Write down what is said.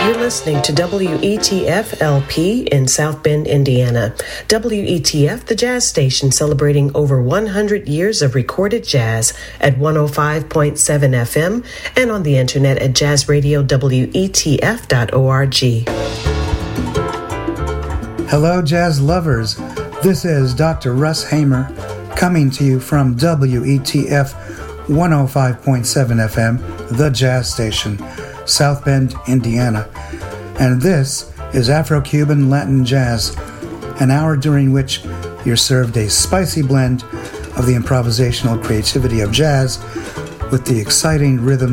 You're listening to WETF LP in South Bend, Indiana. WETF, the jazz station celebrating over 100 years of recorded jazz at 105.7 FM and on the internet at jazzradiowetf.org. Hello, jazz lovers. This is Dr. Russ Hamer coming to you from WETF 105.7 FM, the jazz station, South Bend, Indiana. And this is Afro-Cuban Latin Jazz, an hour during which you're served a spicy blend of the improvisational creativity of jazz with the exciting rhythm